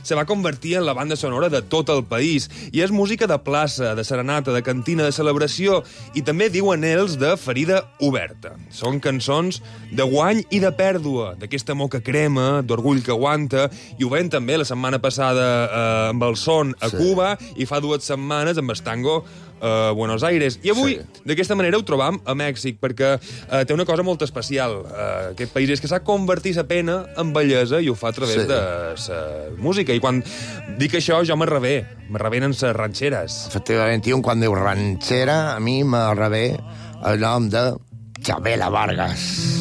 se va convertir en la banda sonora de tot el país. I és música de plaça, de serenata, de cantina, de celebració, i també diuen ells de ferida oberta. Són cançons de guany i de pèrdua, d'aquesta amor que crema, d'orgull que aguanta, i ho veiem també la setmana passada amb el son a Cuba i fa 2 setmanes amb el tango a Buenos Aires. I avui, d'aquesta manera, ho trobam a Mèxic, perquè té una cosa molt especial. Aquest país és que s'ha convertit la pena en bellesa i ho fa a través de la música. I quan dic això, jo m'arrevenen les ranxeres. Efectivament, i quan diu ranxera, a mi m'arrevé el nom de Chabela Vargas.